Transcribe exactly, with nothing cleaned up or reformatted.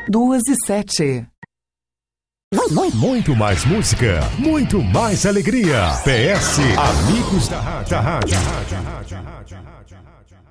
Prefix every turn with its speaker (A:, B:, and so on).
A: Duas e sete.
B: Muito mais música, muito mais alegria. P S Amigos da Rádio. Da rádio.